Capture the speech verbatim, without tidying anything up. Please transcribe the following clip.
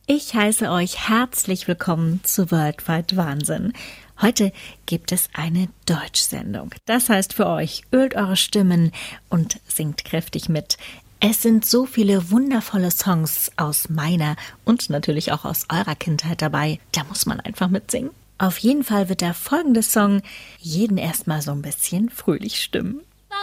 Ich heiße euch herzlich willkommen zu Worldwide Wahnsinn. Heute gibt es eine Deutschsendung. Das heißt für euch, ölt eure Stimmen und singt kräftig mit. Es sind so viele wundervolle Songs aus meiner und natürlich auch aus eurer Kindheit dabei. Da muss man einfach mitsingen. Auf jeden Fall wird der folgende Song jeden erstmal so ein bisschen fröhlich stimmen.